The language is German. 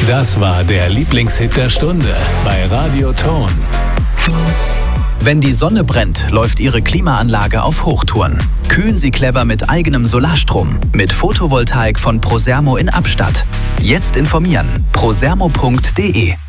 Das war der Lieblingshit der Stunde bei Radio Ton. Wenn die Sonne brennt, läuft Ihre Klimaanlage auf Hochtouren. Kühlen Sie clever mit eigenem Solarstrom. Mit Photovoltaik von Prosermo in Abstatt. Jetzt informieren. prosermo.de